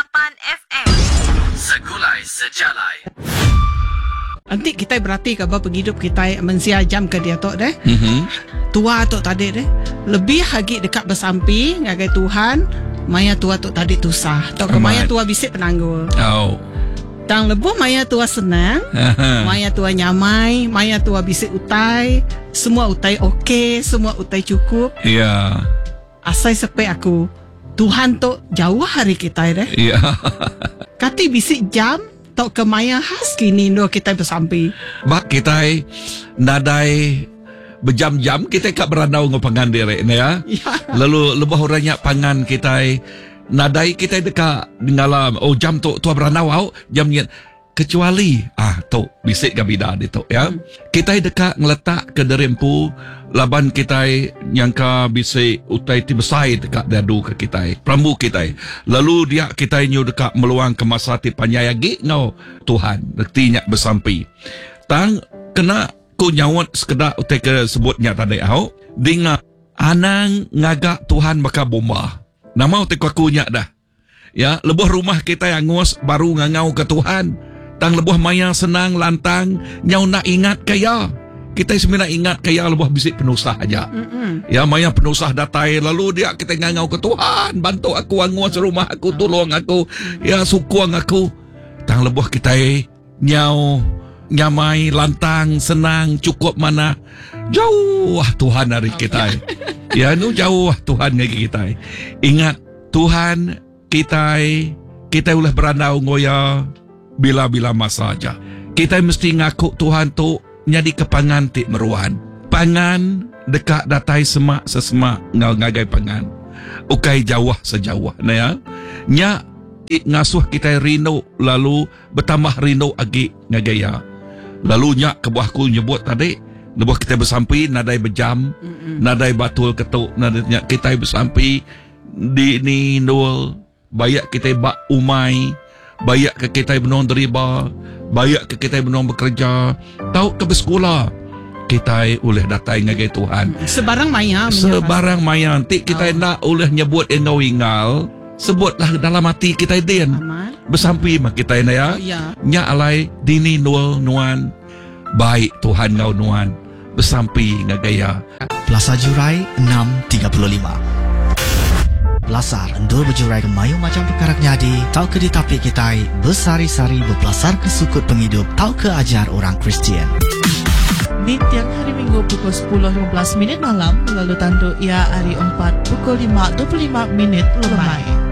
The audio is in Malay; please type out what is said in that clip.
FM. Segulai sejalai. Nanti kita berarti ke apa hidup kita mensia jam ke dia tok deh. Tua tok tadi deh. Lebih lagi dekat bersampi ngagai Tuhan. Maya tua tok tadi tusah. Tok ke maya tua bisik penanggul. Oh. Tang lebuh maya tua senang. Maya tua nyamai. Maya tua bisik utai. Semua utai okey. Semua utai cukup. Ya. Asai sepe aku. Tuhan tok jauh hari kita deh. Ya. Kati bisik jam. Tok ke maya khas kini no kita bersampi. Bak kita nadai berjam-jam kita kat berandau ngopangan direk ni ya. Lalu lebih orangnya pangan kita nadai kita dekat dalam jam tu berandau au jam ni kecuali tu bisik gabida di tu ya. Kita dekat ngeletak ke derempu laban kita nyangka bisik utai ti besai dekat dadu ke kita prambu kita. Lalu dia kita nyu dekat meluang ke masa ti panyayagi ngau Tuhan retinya bersampi. Tang kena ku nyawat sekedar utai ke sebutnya tadi au dinga anang ngagak Tuhan maka bomba. Nama utai aku nya dah. Ya, lebuh rumah kita yang ngos baru ngangau ke Tuhan. Tang lebuh maya senang lantang nyau nak ingat kaya. Kita sebenarnya ingat kaya lebuh bisik penusah aja. Ya, maya penusah datai lalu dia kita ngangau ke Tuhan, bantu aku ngos rumah aku, tolong aku, ya sukung aku. Tang lebuh kita nyau nyamai lantang senang cukup mana jauh Tuhan dari kita. Ya, nu jauh Tuhan dari kita. Ingat Tuhan kita boleh berandau ngoya bila-bila masa aja. Kita mesti ngaku Tuhan tu nyadi kepangan tik meruan. Pangan dekat datai semak sesemak ngagai pangan. Ukai jauh sejauh na ya. Nya ngasuh kita rindu lalu bertambah rindu agi ngagaya. Lalu nya kebuahku nyebut tadi lebuh kita bersampi nadai berjam, nadai batul ketuk, nadai kita bersampi di ni nol bayak kita bak umai, bayak ke kita benong deriba, bayak ke kita benong bekerja, tahu ke bersekolah. Kita oleh datai ngagai Tuhan. Sebarang maya. Sebarang maya. Nanti kita nak oleh nyebut engau ingal, sebutlah dalam hati kita din. Bersampi mak kita na ya. Nya alai dini nol nuan. Baik Tuhan ngau nuan. Bersampi ngagaya. Plaza Jurai 635. Belasar endul berjurai ke mayu macam perkara nyadi. Tau ke ditapik kita bersari-sari berpelasar ke sukut penghidup. Tau ke ajar orang Kristian. Di tiang hari Minggu pukul 10.15 malam. Lalu tandu ia hari 4 pukul 5.25 lemai.